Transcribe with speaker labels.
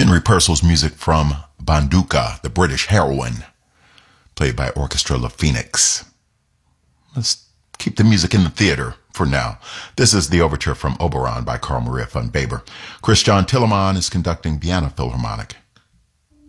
Speaker 1: Henry Purcell's music from Bonduca, the British heroine, played by Orchestra La Phoenix. Let's keep the music in the theater for now. This is the overture from Oberon by Carl Maria von Weber. Christian Tillermann is conducting Vienna Philharmonic.